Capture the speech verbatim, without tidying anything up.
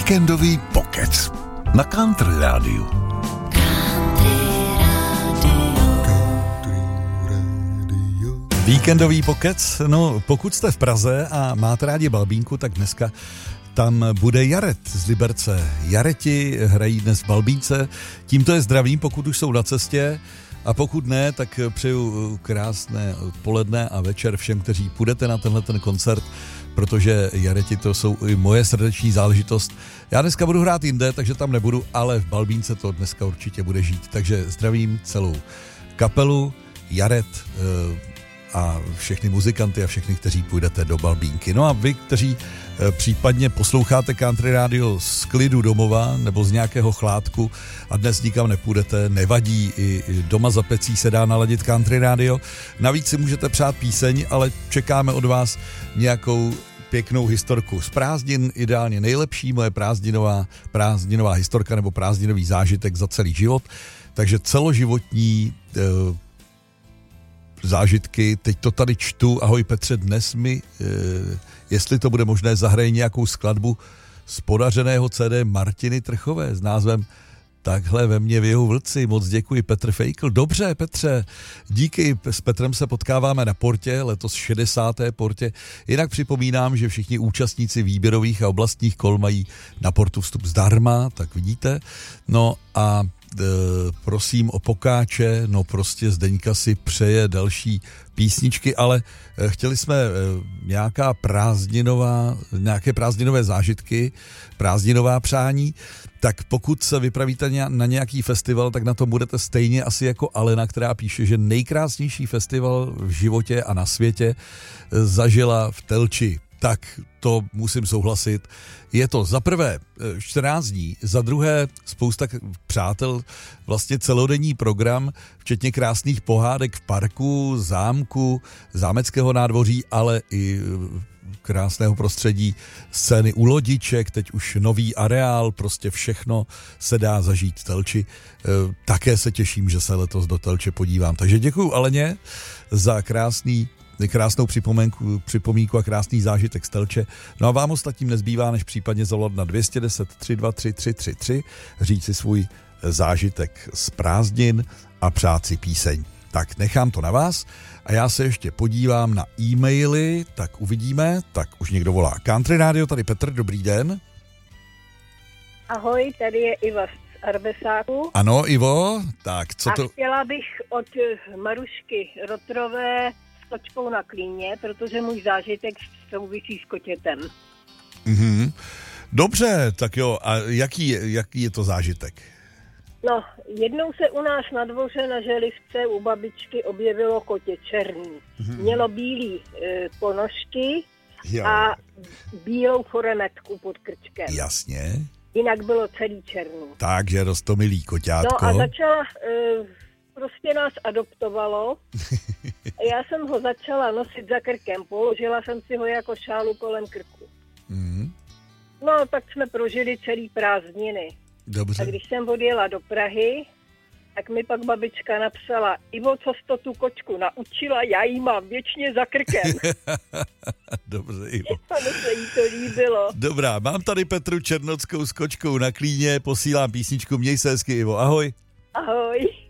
Víkendový pokec na Country Rádiu. Víkendový pokec, no pokud jste v Praze a máte rádi Balbínku, tak dneska tam bude Jaret z Liberce. Jareti hrají dnes v Balbínce, tímto je zdravím, pokud už jsou na cestě, a pokud ne, tak přeju krásné odpoledne a večer všem, kteří půjdete na tenhle ten koncert, protože Jareti to jsou i moje srdeční záležitost. Já dneska budu hrát jinde, takže tam nebudu, ale v Balbínce to dneska určitě bude žít. Takže zdravím celou kapelu, Jaret a všechny muzikanty a všechny, kteří půjdete do Balbínky. No a vy, kteří případně posloucháte Country Radio z klidu domova nebo z nějakého chládku a dnes nikam nepůjdete, nevadí, i doma za pecí se dá naladit Country Radio. Navíc si můžete přát píseň, ale čekáme od vás nějakou pěknou historku z prázdnin, ideálně nejlepší moje prázdninová, prázdninová historka nebo prázdninový zážitek za celý život. Takže celoživotní e, zážitky, teď to tady čtu. Ahoj Petře, dnes mi, e, jestli to bude možné, zahraje nějakou skladbu z podařeného C D Martiny Trchové s názvem Takhle ve mně vějou vlci. Moc děkuji, Petr Fejkl. Dobře, Petře, díky. S Petrem se potkáváme na portě, letos šedesáté portě. Jinak připomínám, že všichni účastníci výběrových a oblastních kol mají na portu vstup zdarma, tak vidíte. No a e, prosím o pokáče, no prostě Zdeňka si přeje další písničky, ale e, chtěli jsme e, nějaká prázdninová, nějaké prázdninové zážitky, prázdninová přání. Tak pokud se vypravíte na nějaký festival, tak na to budete stejně asi jako Alena, která píše, že nejkrásnější festival v životě a na světě zažila v Telči. Tak to musím souhlasit. Je to za prvé čtrnáct dní, za druhé spousta přátel, vlastně celodenní program, včetně krásných pohádek v parku, zámku, zámeckého nádvoří, ale i krásného prostředí, scény u lodiček, teď už nový areál, prostě všechno se dá zažít v Telči. E, také se těším, že se letos do Telče podívám. Takže děkuju Aleně za krásný, krásnou připomínku, připomínku a krásný zážitek z Telče. No a vám ostatním nezbývá, než případně zavolat na dva jedna nula tři dva tři tři tři tři, říct si svůj zážitek z prázdnin a přát si píseň. Tak nechám to na vás a já se ještě podívám na e-maily, tak uvidíme, tak už někdo volá. Country Radio, tady Petr, dobrý den. Ahoj, tady je Iva z Arbesáku. Ano, Ivo, tak co to... A chtěla bych od Marušky Rotrové s kočkou na klíně, protože můj zážitek souvisí s kotětem. Mhm. Dobře, tak jo, a jaký, jaký je to zážitek? No, jednou se u nás na dvoře na želivce u babičky objevilo kotě černý. Mm-hmm. Mělo bílý e, ponožky jo. A bílou foremetku pod krčkem. Jasně. Jinak bylo celý černý. Takže roztomilý koťátko. No a začala, e, prostě nás adoptovalo. A já jsem ho začala nosit za krkem. Položila jsem si ho jako šálu kolem krku. Mm-hmm. No, tak jsme prožili celý prázdniny. Dobře. A když jsem odjela do Prahy, tak mi pak babička napsala: Ivo, co jsi to tu kočku naučila, já jí mám věčně za krkem. Dobře, Ivo. Ano, se jí to líbilo. Dobrá, mám tady Petru Černockou s kočkou na klíně, posílám písničku, měj se hezky, Ivo, ahoj. Ahoj.